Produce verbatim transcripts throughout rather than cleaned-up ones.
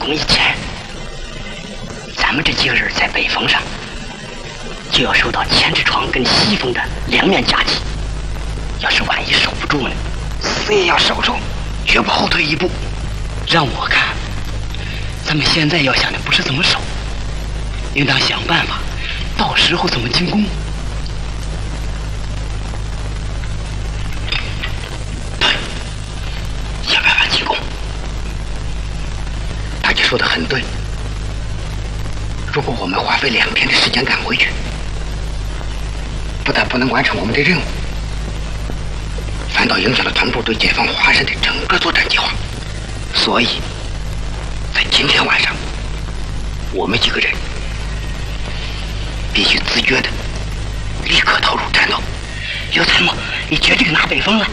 封以前，咱们这几个人在北峰上就要受到千之窗跟西风的两面夹击。要是万一守不住呢，死也要守住，绝不后退一步。让我看，咱们现在要想的不是怎么守，应当想办法，到时候怎么进攻。对，想办法进攻。大姐说的很对。如果我们花费两天的时间赶回去，不但不能完成我们的任务，反倒影响了团部对解放华山的整个作战计划。所以，在今天晚上，我们几个人必须自觉的立刻投入战斗。刘参谋，你绝对拿北峰了。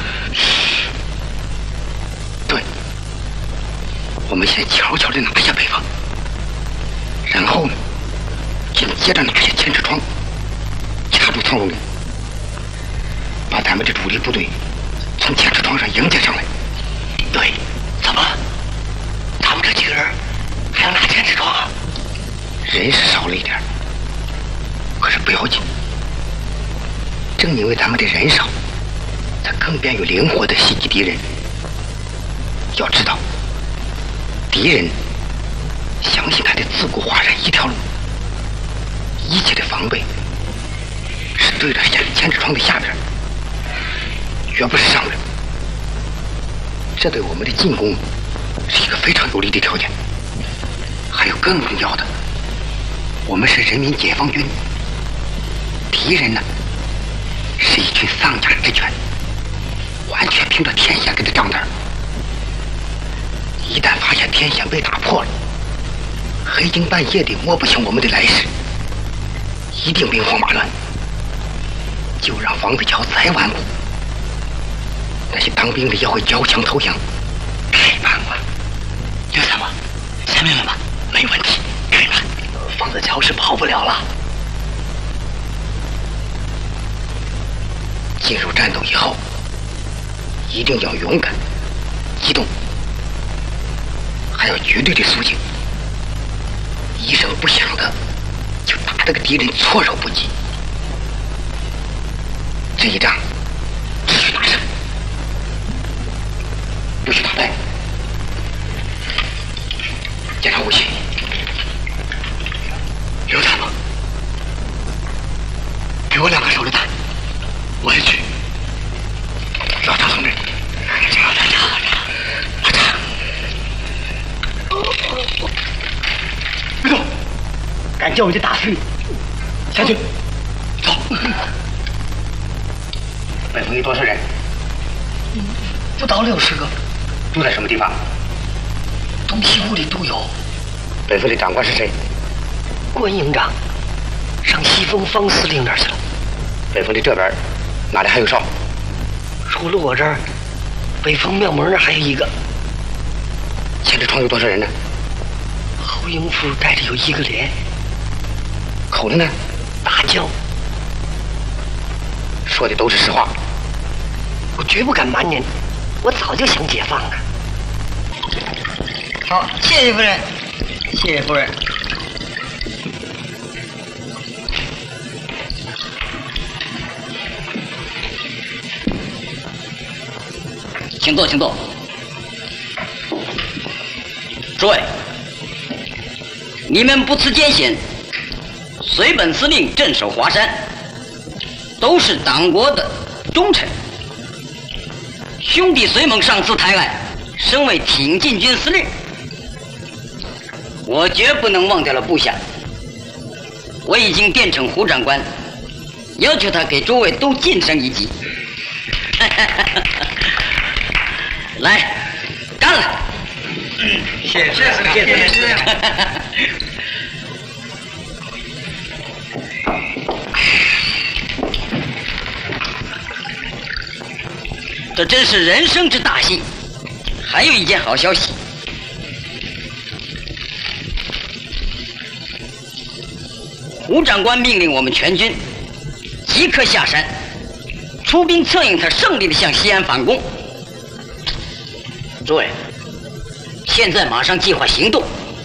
对，我们先悄悄的拿下北峰，然后呢，紧接着拿下千之窗，掐住苍龙岭，把咱们的主力部队从千之窗上迎接上来。对，怎么了？他们这几个人还要拿千之窗啊？人是少了一点，可是不要紧。正因为咱们的人少，才更便于灵活的袭击敌人。要知道，敌人相信他的自古华山一条路，一切的防备是对着千千之窗的下边，绝不是上边。这对我们的进攻是一个非常有利的条件。还有更重要的，我们是人民解放军，敌人呢是一群丧家之犬，完全凭着天险给他账单。一旦发现天险被打破了，黑更半夜的摸不清我们的来势，一定兵荒马乱。就让王子乔再顽固，那些当兵的也会交枪投降。太棒了，刘参谋，下面了吧？没问题，可以吧？方子乔是跑不了了。进入战斗以后，一定要勇敢、机动，还要绝对的肃静，一声不响的就打这个敌人措手不及。这一仗只许打胜，不许打败。检查武器。刘参谋，给我两个手榴弹，我也去。老张同志，查查查查查！别动，敢叫我就打死你！下去，走。北峰有多少人？不到六十个。住在什么地方？东西屋里都有。北峰的长官是谁？关营长，上西峰方司令那儿去了。北峰的这边哪里还有哨？除了我这儿，北峰庙门那儿还有一个。千之窗有多少人呢？侯营副带着有一个连。口子呢？大将。说的都是实话，我绝不敢瞒您，我早就想解放了。好，谢谢夫人，谢谢夫人。 请坐，请坐。诸位，你们不辞艰险，随本司令镇守华山，都是党国的忠臣。兄弟随猛上次抬爱，升为挺进军司令，我绝不能忘掉了部下。我已经电呈胡长官，要求他给诸位都晋升一级。来，干了！ 嗯，谢谢司令，谢谢司令。 这真是人生之大幸。还有一件好消息，胡长官命令我们全军即刻下山，出兵策应他胜利的向西安反攻。诸位，现在马上计划行动，